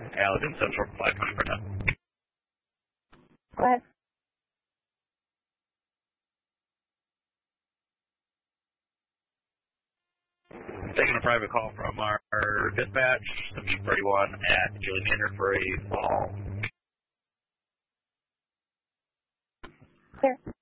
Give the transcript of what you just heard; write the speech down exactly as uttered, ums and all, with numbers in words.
Allegan Central five twenty for ten. Go ahead. Taking a private call from our, our dispatch, section thirty-one at Julie Manor for a fall. Clear.